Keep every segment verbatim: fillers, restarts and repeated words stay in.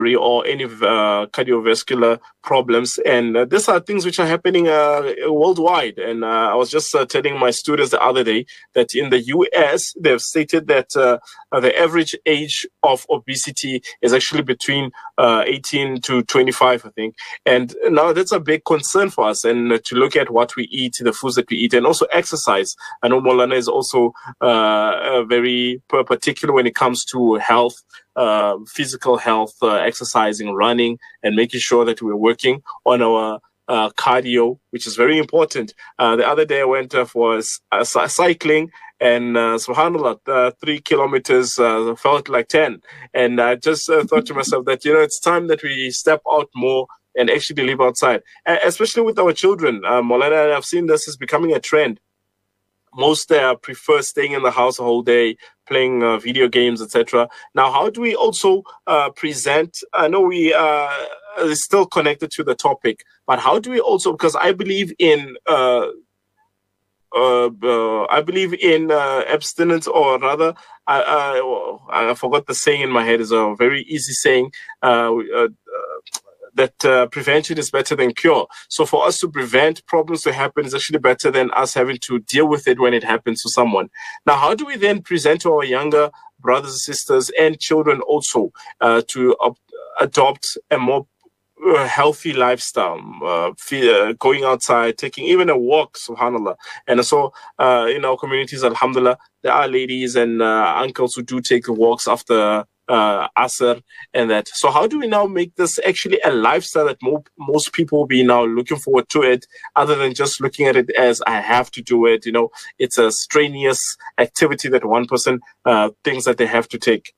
or any uh, cardiovascular problems. And uh, these are things which are happening uh, worldwide. And uh, I was just uh, telling my students the other day that in the U S, they've stated that uh, the average age of obesity is actually between uh, eighteen to twenty-five, I think. And now that's a big concern for us. And uh, to look at what we eat, the foods that we eat, and also exercise. I know Maulana is also uh, very particular when it comes to health. Uh, physical health, uh, exercising, running, and making sure that we're working on our uh, cardio, which is very important. Uh, the other day I went uh, for uh, cycling, and uh, subhanAllah, uh, three kilometers uh, felt like ten. And I just uh, thought to myself that, you know, it's time that we step out more and actually live outside, uh, especially with our children. Uh, Maulana, I've seen this is becoming a trend. Most uh, prefer staying in the house the whole day, playing uh, video games, et cetera. Now, how do we also uh, present? I know we uh, are still connected to the topic, but how do we also? Because I believe in, uh, uh, uh, I believe in uh, abstinence, or rather, I, I, I forgot the saying in my head. It's a very easy saying. Uh, uh, that uh, prevention is better than cure. So for us to prevent problems to happen is actually better than us having to deal with it when it happens to someone. Now, how do we then present to our younger brothers and sisters and children also uh, to uh, adopt a more uh, healthy lifestyle, uh, uh, going outside, taking even a walk, subhanAllah. And so uh, in our communities, alhamdulillah, there are ladies and uh, uncles who do take walks after Uh, Asr and that. So how do we now make this actually a lifestyle that mo- most people will be now looking forward to it, other than just looking at it as I have to do it? You know, it's a strenuous activity that one person uh, thinks that they have to take.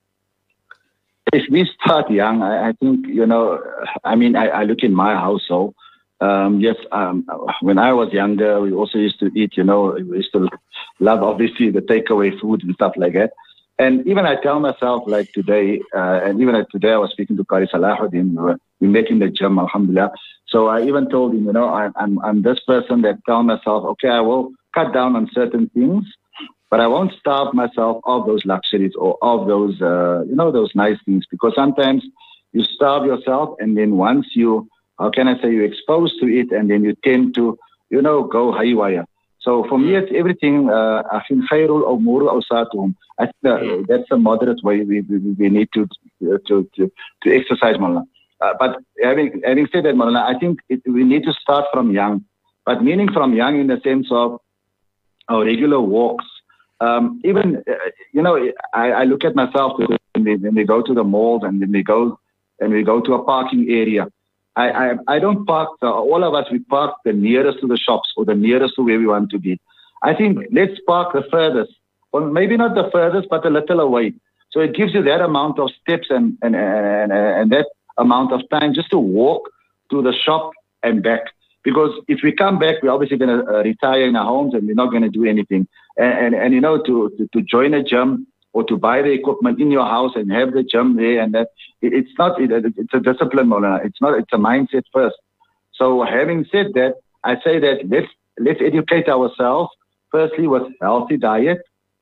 If we start young, I, I think, you know, I mean, I, I look in my household. Um, yes, um, when I was younger, we also used to eat, you know, we used to love, obviously, the takeaway food and stuff like that. And even I tell myself, like today, uh, and even today I was speaking to Qari Salahuddin, we're making the gym, alhamdulillah. So I even told him, you know, I, I'm I'm this person that tell myself, okay, I will cut down on certain things, but I won't starve myself of those luxuries or of those, uh, you know, those nice things. Because sometimes you starve yourself, and then once you, how can I say, you're exposed to it, and then you tend to, you know, go haywire. So for me, it's everything. Uh, I think khairul umur awsatuhum. I think uh, that's a moderate way we we, we need to to to, to exercise, Maulana. Uh, but having having said that, Maulana, I think it, we need to start from young. But meaning from young in the sense of our regular walks. Um, even uh, you know, I, I look at myself when we, when we go to the malls and when we go and we go to a parking area. I, I, I don't park, uh, all of us, we park the nearest to the shops or the nearest to where we want to be. I think let's park the furthest, or maybe not the furthest, but a little away. So it gives you that amount of steps and, and, and, and that amount of time just to walk to the shop and back. Because if we come back, we're obviously going to uh, retire in our homes and we're not going to do anything. And, and, and you know, to, to, to join a gym or to buy the equipment in your house and have the gym there, and that it, it's not, it, it's a discipline, Maulana. It's not, it's a mindset first. So having said that, I say that let's, let's educate ourselves firstly with healthy diet.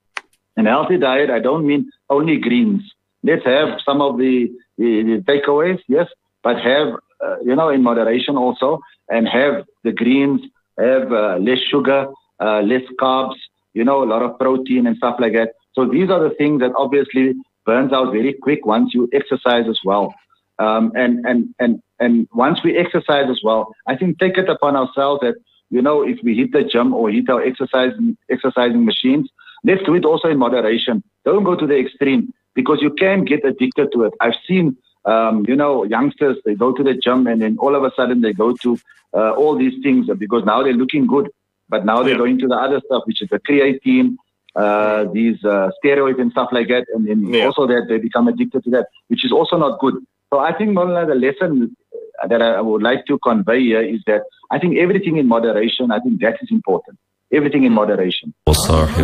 And healthy diet, I don't mean only greens. Let's have some of the, the, the takeaways, yes, but have, uh, you know, in moderation also, and have the greens, have uh, less sugar, uh, less carbs, you know, a lot of protein and stuff like that. So these are the things that obviously burns out very quick once you exercise as well. Um, and, and, and, and once we exercise as well, I think take it upon ourselves that, you know, if we hit the gym or hit our exercising, exercising machines, let's do it also in moderation. Don't go to the extreme, because you can get addicted to it. I've seen, um, you know, youngsters, they go to the gym and then all of a sudden they go to uh, all these things because now they're looking good. But now they're yeah. going to the other stuff, which is the creatine, uh, these uh, steroids and stuff like that. And then yeah. also that they become addicted to that, which is also not good. So I think, Maulana, the lesson that I would like to convey here is that I think everything in moderation, I think that is important. Everything in moderation.